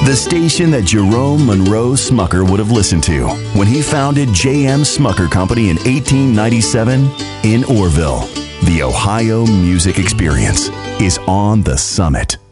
The station that Jerome Monroe Smucker would have listened to when he founded J.M. Smucker Company in 1897 in Orrville. The Ohio Music Experience is on the Summit.